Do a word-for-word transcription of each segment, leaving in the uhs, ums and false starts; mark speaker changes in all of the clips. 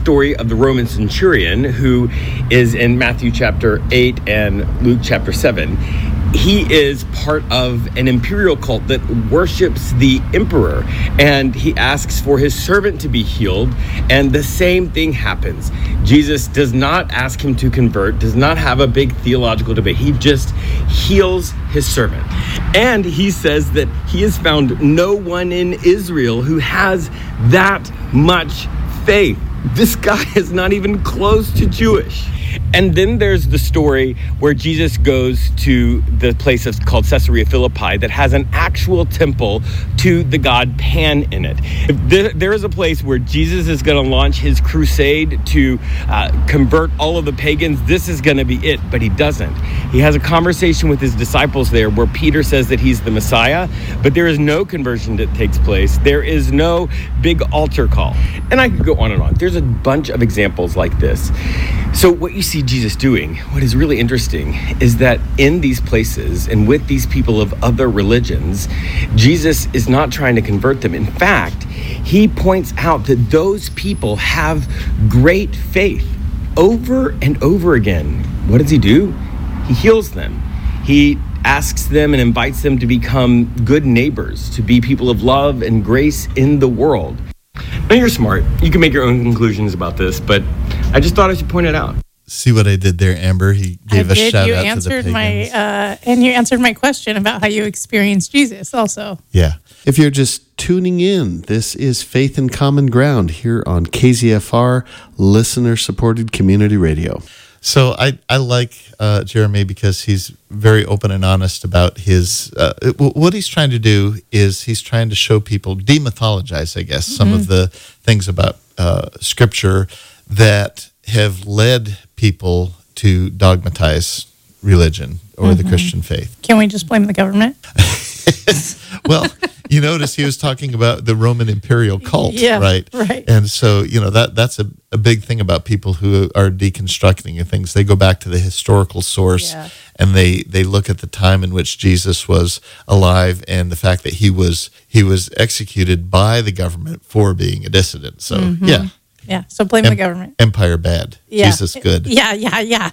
Speaker 1: story of the Roman centurion who is in Matthew chapter eight and Luke chapter seven. He is part of an imperial cult that worships the emperor, and he asks for his servant to be healed, and the same thing happens. Jesus does not ask him to convert, does not have a big theological debate. He just heals his servant. And he says that he has found no one in Israel who has that much faith. This guy is not even close to Jewish. And then there's the story where Jesus goes to the place of, called Caesarea Philippi that has an actual temple to the god Pan in it. If there, there is a place where Jesus is going to launch his crusade to uh, convert all of the pagans. This is going to be it, but he doesn't. He has a conversation with his disciples there where Peter says that he's the Messiah, but there is no conversion that takes place. There is no big altar call. And I could go on and on. There's a bunch of examples like this. So what you see Jesus doing, what is really interesting, is that in these places and with these people of other religions, Jesus is not trying to convert them. In fact, he points out that those people have great faith over and over again. What does he do? He heals them. He asks them and invites them to become good neighbors, to be people of love and grace in the world. Now, you're smart. You can make your own conclusions about this, but I just thought I should point it out.
Speaker 2: See what I did there, Amber? He gave
Speaker 3: I
Speaker 2: a
Speaker 3: did.
Speaker 2: shout
Speaker 3: You
Speaker 2: out
Speaker 3: answered
Speaker 2: to the pagans.
Speaker 3: my uh, and you answered my question about how you experienced Jesus also.
Speaker 2: Yeah.
Speaker 4: If you're just tuning in, this is Faith and Common Ground here on K Z F R, listener-supported community radio.
Speaker 2: So I, I like uh, Jeremy because he's very open and honest about his, uh, what he's trying to do is he's trying to show people, demythologize, I guess, some
Speaker 3: Mm-hmm.
Speaker 2: of the things about uh, Scripture that have led people to dogmatize religion or
Speaker 3: Mm-hmm.
Speaker 2: the Christian faith.
Speaker 3: Can we just blame the government?
Speaker 2: Well, you notice he was talking about the Roman imperial cult,
Speaker 3: Yeah,
Speaker 2: right?
Speaker 3: right.
Speaker 2: And so, you know, that that's a, a big thing about people who are deconstructing things. They go back to the historical source
Speaker 3: Yeah.
Speaker 2: and they, they look at the time in which Jesus was alive and the fact that he was he was executed by the government for being a dissident. So,
Speaker 3: Mm-hmm.
Speaker 2: yeah.
Speaker 3: Yeah, so blame
Speaker 2: Em-
Speaker 3: the government.
Speaker 2: Empire bad.
Speaker 3: Yeah.
Speaker 2: Jesus good.
Speaker 3: Yeah, yeah, yeah.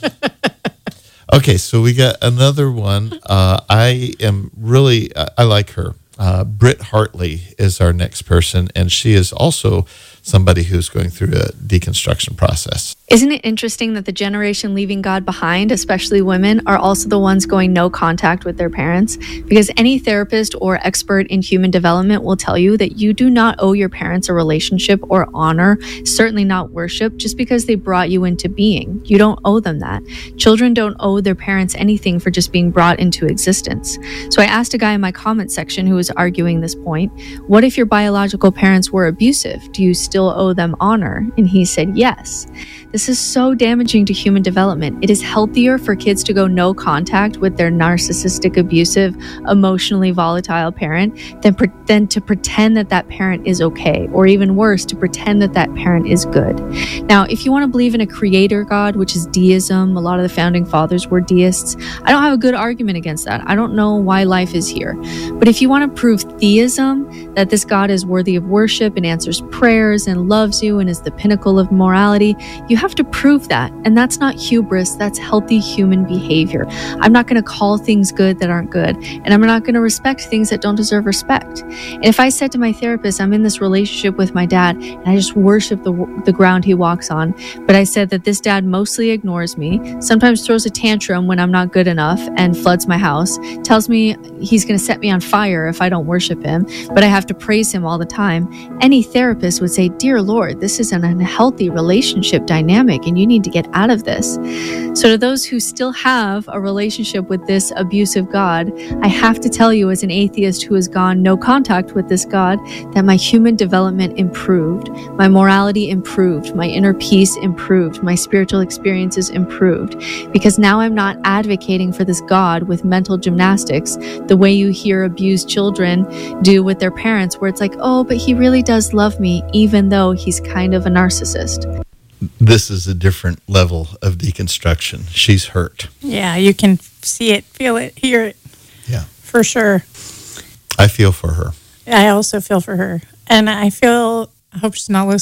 Speaker 2: Okay, so we got another one. Uh, I am really, I, I like her. Uh, Britt Hartley is our next person, and she is also somebody who's going through a deconstruction process.
Speaker 5: Isn't it interesting that the generation leaving God behind, especially women, are also the ones going no contact with their parents? Because any therapist or expert in human development will tell you that you do not owe your parents a relationship or honor, certainly not worship, just because they brought you into being. You don't owe them that. Children don't owe their parents anything for just being brought into existence. So I asked a guy in my comment section who was arguing this point, what if your biological parents were abusive? Do you still owe them honor? And he said yes. This is so damaging to human development. It is healthier for kids to go no contact with their narcissistic, abusive, emotionally volatile parent than, pre- than to pretend that that parent is okay, or even worse, to pretend that that parent is good. Now, if you want to believe in a creator God, which is deism, a lot of the founding fathers were deists, I don't have a good argument against that. I don't know why life is here. But if you want to prove theism, that this God is worthy of worship and answers prayers and loves you and is the pinnacle of morality, you have to prove that. And that's not hubris, that's healthy human behavior. I'm not going to call things good that aren't good, and I'm not going to respect things that don't deserve respect. And if I said to my therapist, I'm in this relationship with my dad, and I just worship the, the ground he walks on, but I said that this dad mostly ignores me, sometimes throws a tantrum when I'm not good enough and floods my house, tells me he's going to set me on fire if I don't worship him, but I have to praise him all the time, any therapist would say, dear Lord, this is an unhealthy relationship dynamic and you need to get out of this. So to those who still have a relationship with this abusive God, I have to tell you as an atheist who has gone no contact with this God, that my human development improved, my morality improved, my inner peace improved, my spiritual experiences improved, because now I'm not advocating for this God with mental gymnastics, the way you hear abused children do with their parents, where it's like, oh, but he really does love me, even though he's kind of a narcissist.
Speaker 2: This is a different level of deconstruction. She's hurt.
Speaker 3: Yeah, you can see it, feel it, hear it.
Speaker 2: Yeah.
Speaker 3: For sure.
Speaker 2: I feel for her.
Speaker 3: I also feel for her. And I feel, I hope she's not listening.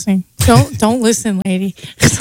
Speaker 3: Don't don't listen, lady.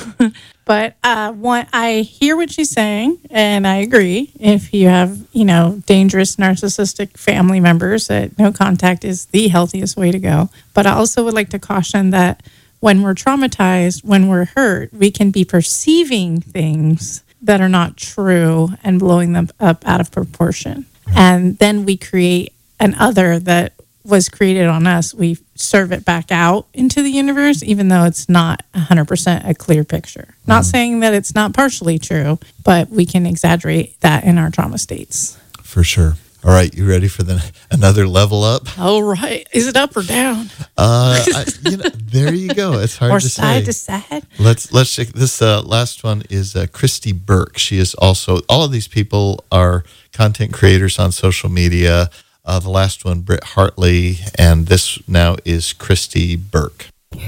Speaker 3: But uh, one, I hear what she's saying, and I agree. If you have, you know, dangerous narcissistic family members, that no contact is the healthiest way to go. But I also would like to caution that when we're traumatized, when we're hurt, we can be perceiving things that are not true and blowing them up out of proportion. And then we create an other that was created on us. We serve it back out into the universe, even though it's not one hundred percent a clear picture. Mm-hmm. Not saying that it's not partially true, but we can exaggerate that in our trauma states.
Speaker 2: For sure. All right, you ready for the another level up?
Speaker 3: All right. Is it up or down?
Speaker 2: Uh, I, you know, there you go. It's hard
Speaker 3: or
Speaker 2: to
Speaker 3: side
Speaker 2: say.
Speaker 3: to side.
Speaker 2: Let's let's check this. Uh, last one is uh, Christy Burke. She is also. All of these people are content creators on social media. Uh, the last one, Britt Hartley, and this now is Christy Burke.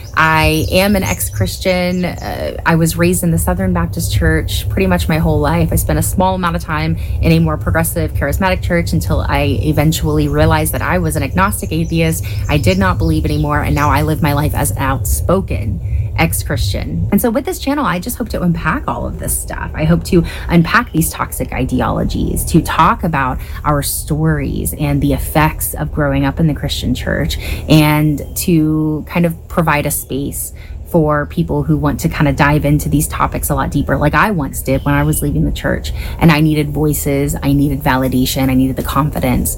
Speaker 6: I am an ex-Christian. Uh, I was raised in the Southern Baptist Church pretty much my whole life. I spent a small amount of time in a more progressive, charismatic church until I eventually realized that I was an agnostic atheist. I did not believe anymore, and now I live my life as an outspoken ex-Christian. And so with this channel, I just hope to unpack all of this stuff. I hope to unpack these toxic ideologies, to talk about our stories and the effects of growing up in the Christian church, and to kind of provide a space for people who want to kind of dive into these topics a lot deeper, like I once did when I was leaving the church. And I needed voices, I needed validation, I needed the confidence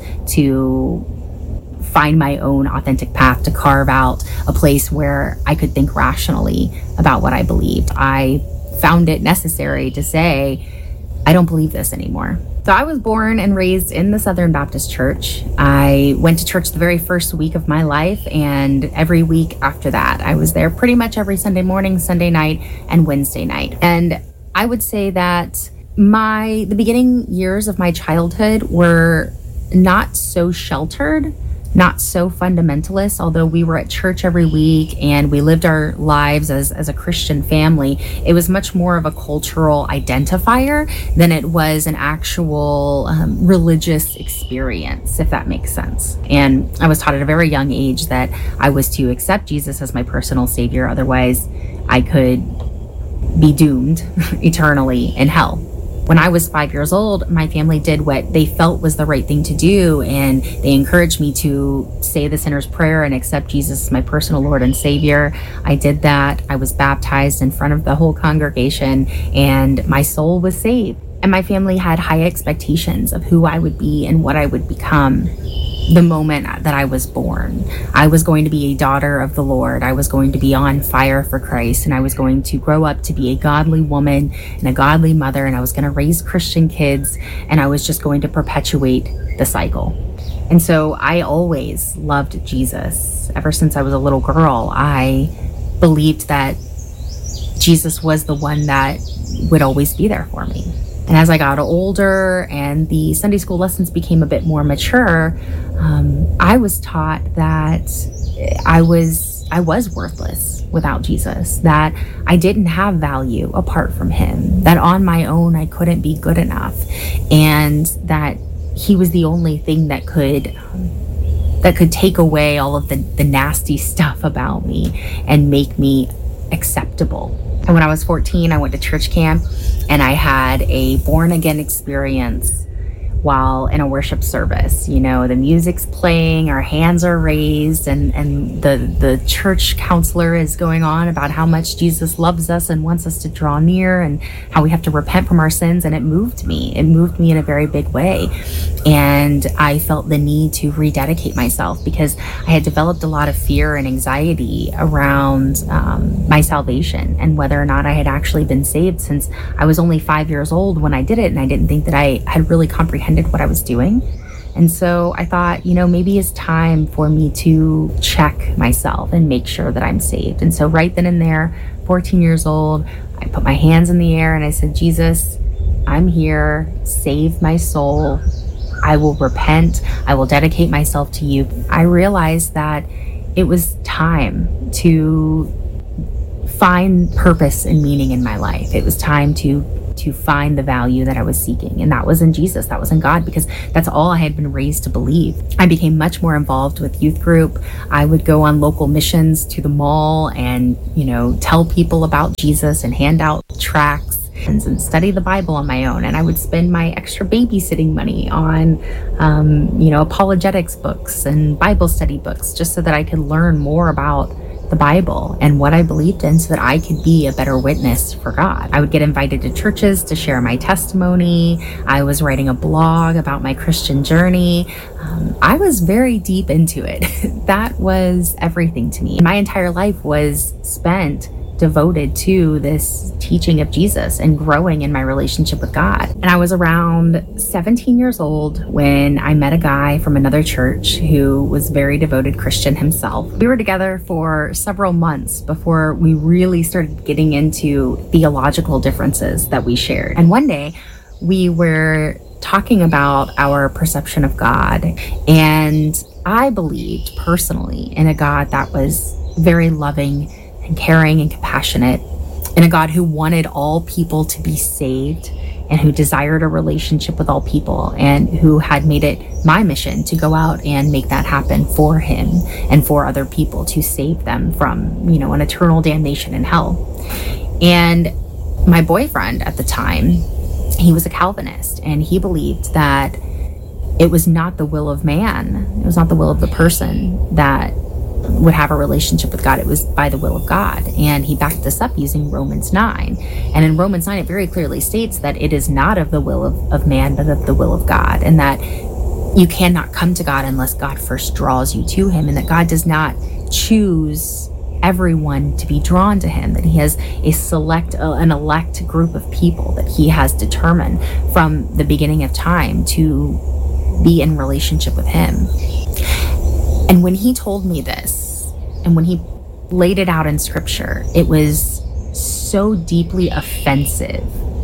Speaker 6: to find my own authentic path, to carve out a place where I could think rationally about what I believed. I found it necessary to say, I don't believe this anymore. So I was born and raised in the Southern Baptist Church. I went to church the very first week of my life, and every week after that, I was there pretty much every Sunday morning, Sunday night, and Wednesday night. And I would say that my the beginning years of my childhood were not so sheltered, not so fundamentalist, although we were at church every week and we lived our lives as, as a Christian family. It was much more of a cultural identifier than it was an actual um, religious experience, if that makes sense. And I was taught at a very young age that I was to accept Jesus as my personal savior. Otherwise, I could be doomed eternally in hell. When I was five years old, my family did what they felt was the right thing to do, and they encouraged me to say the sinner's prayer and accept Jesus as my personal Lord and Savior. I did that. I was baptized in front of the whole congregation, and my soul was saved. And my family had high expectations of who I would be and what I would become the moment that I was born. I was going to be a daughter of the Lord. I was going to be on fire for Christ, and I was going to grow up to be a godly woman and a godly mother, and I was going to raise Christian kids, and I was just going to perpetuate the cycle. And so I always loved Jesus. Ever since I was a little girl, I believed that Jesus was the one that would always be there for me. And as I got older and the Sunday school lessons became a bit more mature, um, I was taught that I was I was worthless without Jesus, that I didn't have value apart from him, that on my own I couldn't be good enough, and that he was the only thing that could um, that could take away all of the, the nasty stuff about me and make me acceptable. And when I was fourteen, I went to church camp, and I had a born again experience while in a worship service. You know, the music's playing, our hands are raised, and, and the, the church counselor is going on about how much Jesus loves us and wants us to draw near and how we have to repent from our sins. And it moved me. It moved me in a very big way. And I felt the need to rededicate myself because I had developed a lot of fear and anxiety around um, my salvation and whether or not I had actually been saved, since I was only five years old when I did it, and I didn't think that I had really comprehended what I was doing. And so I thought, you know, maybe it's time for me to check myself and make sure that I'm saved. And so right then and there, fourteen years old, I put my hands in the air and I said, Jesus, I'm here. Save my soul. I will repent. I will dedicate myself to you. I realized that it was time to find purpose and meaning in my life. It was time to to find the value that I was seeking. And that was in Jesus, that was in God, because that's all I had been raised to believe. I became much more involved with youth group. I would go on local missions to the mall and, you know, tell people about Jesus and hand out tracts and study the Bible on my own. And I would spend my extra babysitting money on, um, you know, apologetics books and Bible study books, just so that I could learn more about the Bible and what I believed in, so that I could be a better witness for God. I would get invited to churches to share my testimony. I was writing a blog about my Christian journey. Um, I was very deep into it. That was everything to me. My entire life was spent devoted to this teaching of Jesus and growing in my relationship with God. And I was around seventeen years old when I met a guy from another church who was very devoted Christian himself. We were together for several months before we really started getting into theological differences that we shared. And one day we were talking about our perception of God, and I believed personally in a God that was very loving and caring and compassionate, and a God who wanted all people to be saved and who desired a relationship with all people, and who had made it my mission to go out and make that happen for him and for other people, to save them from, you know, an eternal damnation in hell. And my boyfriend at the time, he was a Calvinist, and he believed that it was not the will of man, it was not the will of the person that would have a relationship with God. It was by the will of God. And he backed this up using Romans nine. And in Romans nine, it very clearly states that it is not of the will of, of man, but of the will of God. And that you cannot come to God unless God first draws you to him. And that God does not choose everyone to be drawn to him. That he has a select, uh, an elect group of people that he has determined from the beginning of time to be in relationship with him. And when he told me this, and when he laid it out in scripture, it was so deeply offensive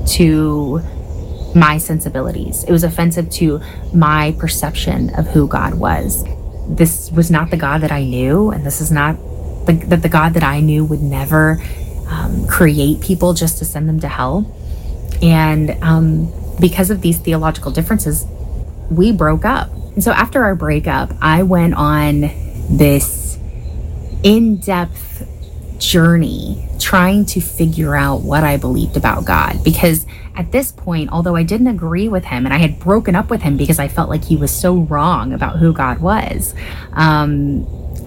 Speaker 6: to my sensibilities. It was offensive to my perception of who God was. This was not the God that I knew, and this is not the, the, the God that I knew would never um, create people just to send them to hell. And um, because of these theological differences, we broke up. And so after our breakup, I went on this in-depth journey trying to figure out what I believed about God. Because at this point, although I didn't agree with him, and I had broken up with him because I felt like he was so wrong about who God was, um,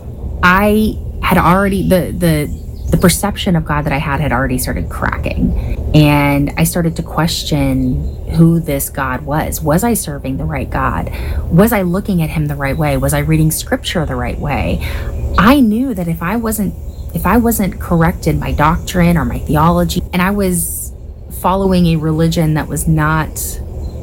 Speaker 6: I had already, the, the, the perception of God that I had had already started cracking. And I started to question who this God was. Was I serving the right God? Was I looking at him the right way? Was I reading scripture the right way? I knew that if I wasn't if I wasn't correct in my doctrine or my theology, and I was following a religion that was not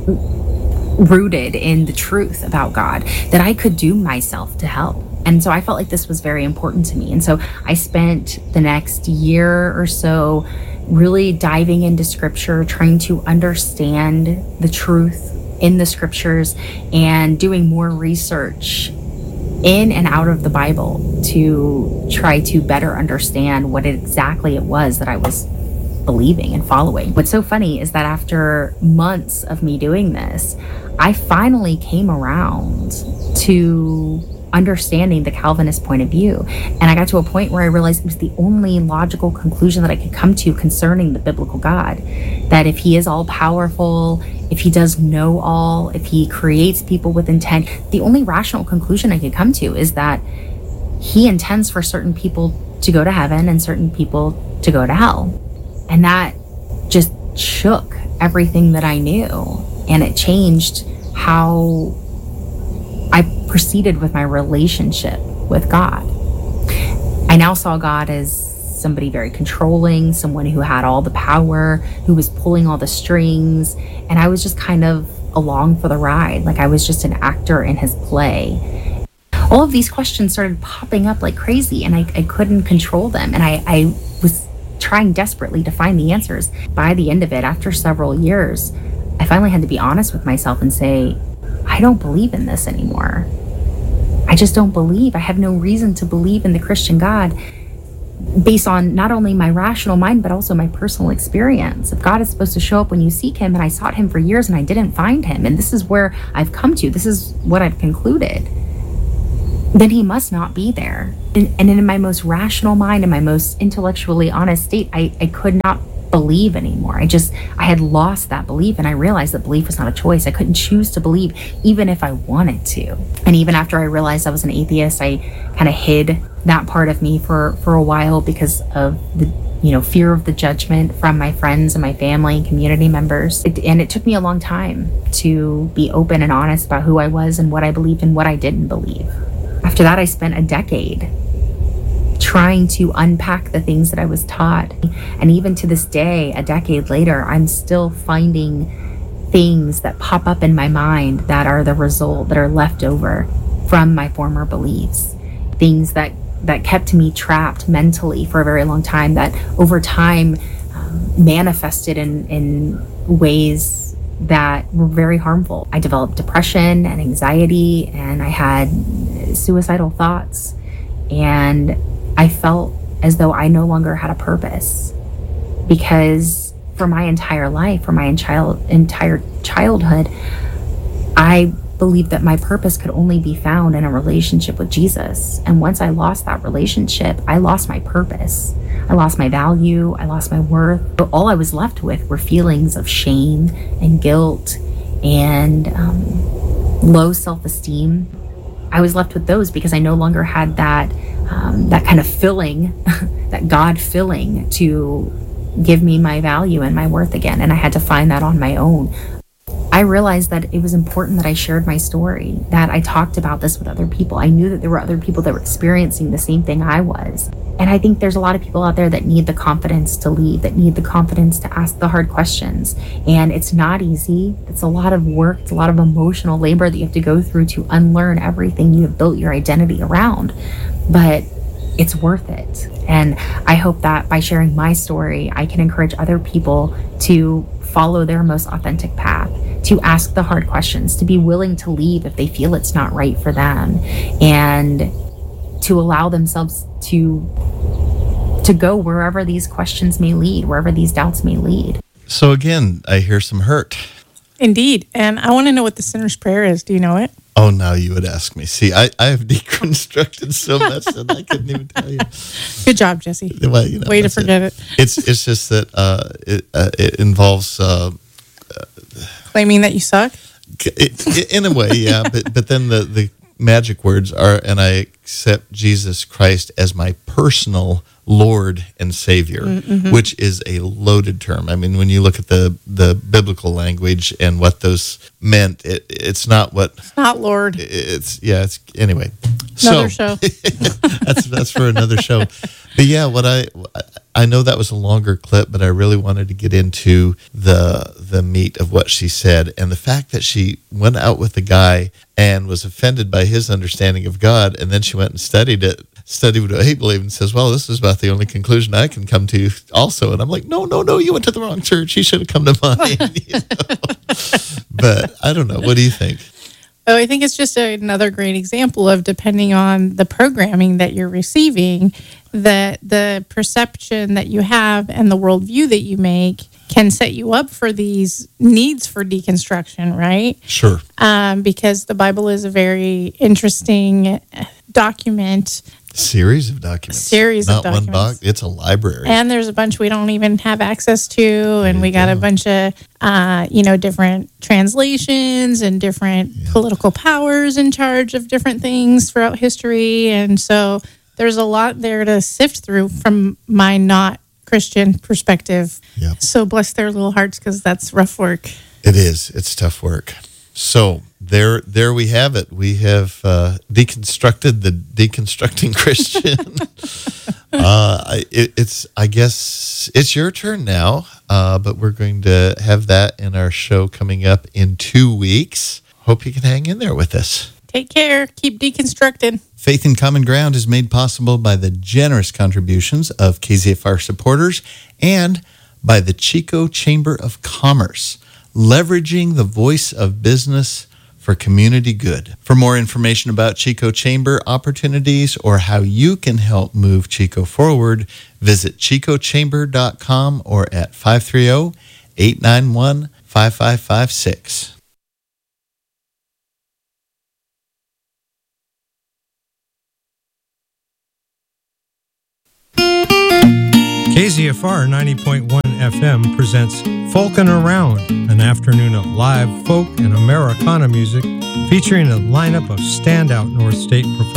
Speaker 6: rooted in the truth about God, that I could doom myself to hell. And so I felt like this was very important to me. And so I spent the next year or so really diving into scripture, trying to understand the truth in the scriptures, and doing more research in and out of the Bible to try to better understand what exactly it was that I was believing and following. What's so funny is that after months of me doing this, I finally came around to understanding the Calvinist point of view. And I got to a point where I realized it was the only logical conclusion that I could come to concerning the biblical God. That if he is all powerful, if he does know all, if he creates people with intent, the only rational conclusion I could come to is that he intends for certain people to go to heaven and certain people to go to hell. And that just shook everything that I knew. And it changed how I proceeded with my relationship with God. I now saw God as somebody very controlling, someone who had all the power, who was pulling all the strings, and I was just kind of along for the ride, like I was just an actor in his play. All of these questions started popping up like crazy, and I, I couldn't control them, and I, I was trying desperately to find the answers. By the end of it, after several years, I finally had to be honest with myself and say, I don't believe in this anymore. I just don't believe. I have no reason to believe in the Christian God based on not only my rational mind, but also my personal experience. If God is supposed to show up when you seek him, and I sought him for years and I didn't find him, and this is where I've come to, this is what I've concluded, then he must not be there. And, and in my most rational mind, in my most intellectually honest state, I, I could not believe anymore. I just, I had lost that belief, and I realized that belief was not a choice. I couldn't choose to believe even if I wanted to. And even after I realized I was an atheist, I kind of hid that part of me for, for a while because of the, you know, fear of the judgment from my friends and my family and community members. It, and it took me a long time to be open and honest about who I was and what I believed and what I didn't believe. After that, I spent a decade trying to unpack the things that I was taught. And even to this day, a decade later, I'm still finding things that pop up in my mind that are the result, that are left over from my former beliefs. Things that, that kept me trapped mentally for a very long time, that over time um, manifested in, in ways that were very harmful. I developed depression and anxiety, and I had suicidal thoughts. And I felt as though I no longer had a purpose, because for my entire life, for my child, entire childhood, I believed that my purpose could only be found in a relationship with Jesus. And once I lost that relationship, I lost my purpose. I lost my value. I lost my worth. But all I was left with were feelings of shame and guilt and um, low self-esteem. I was left with those because I no longer had that um, that kind of filling, that God filling to give me my value and my worth again. And I had to find that on my own. I realized that it was important that I shared my story, that I talked about this with other people. I knew that there were other people that were experiencing the same thing I was. And I think there's a lot of people out there that need the confidence to lead, that need the confidence to ask the hard questions. And it's not easy. It's a lot of work. It's a lot of emotional labor that you have to go through to unlearn everything you have built your identity around. But it's worth it. And I hope that by sharing my story, I can encourage other people to follow their most authentic path, to ask the hard questions, to be willing to leave if they feel it's not right for them, and to allow themselves to to go wherever these questions may lead, wherever these doubts may lead.
Speaker 2: So again, I hear some hurt.
Speaker 3: Indeed. And I want to know what the sinner's prayer is. Do you know it?
Speaker 2: Oh, now you would ask me. See, I, I have deconstructed so much that I couldn't even tell you.
Speaker 3: Good job, Jesse.
Speaker 2: Well, you know,
Speaker 3: Way to forget it.
Speaker 2: it. It's it's just that uh, it uh, it involves uh,
Speaker 3: claiming that you suck.
Speaker 2: It, it, in a way, yeah. But but then the the magic words are, and I accept Jesus Christ as my personal Lord and Savior, mm-hmm. which is a loaded term. I mean, when you look at the, the biblical language and what those meant, it, it's not what...
Speaker 3: It's not Lord.
Speaker 2: It's, yeah, it's, anyway.
Speaker 3: Another
Speaker 2: so,
Speaker 3: show.
Speaker 2: that's, that's for another show. But yeah, what I, I know that was a longer clip, but I really wanted to get into the, the meat of what she said. And the fact that she went out with a guy and was offended by his understanding of God, and then she went and studied it, studied what he believed, and says, well, this is about the only conclusion I can come to also. And I'm like, no, no, no, you went to the wrong church. You should have come to mine. You know? But I don't know. What do you think?
Speaker 3: Oh, I think it's just a, another great example of, depending on the programming that you're receiving, that the perception that you have and the worldview that you make can set you up for these needs for deconstruction, right?
Speaker 2: Sure.
Speaker 3: Um, because the Bible is a very interesting document.
Speaker 2: Series of documents.
Speaker 3: Series
Speaker 2: Not
Speaker 3: of documents.
Speaker 2: Not one box. It's a library.
Speaker 3: And there's a bunch we don't even have access to. And we got
Speaker 2: go.
Speaker 3: a bunch of, uh, you know, different translations and different
Speaker 2: yeah.
Speaker 3: political powers in charge of different things throughout history. And so there's a lot there to sift through from my not Christian perspective.
Speaker 2: Yep.
Speaker 3: So bless their little hearts, because that's rough work.
Speaker 2: It is. It's tough work. So there, there we have it. We have uh, deconstructed the deconstructing Christian. uh, it, it's, I guess, it's your turn now. Uh, but we're going to have that in our show coming up in two weeks. Hope you can hang in there with us.
Speaker 3: Take care. Keep deconstructing.
Speaker 7: Faith in Common Ground is made possible by the generous contributions of K Z F R supporters and by the Chico Chamber of Commerce, leveraging the voice of business for community good. For more information about Chico Chamber opportunities or how you can help move Chico forward, visit chico chamber dot com or at five three zero, eight nine one, five five five six.
Speaker 8: K Z F R ninety point one F M presents Folkin' Around, an afternoon of live folk and Americana music featuring a lineup of standout North State performers.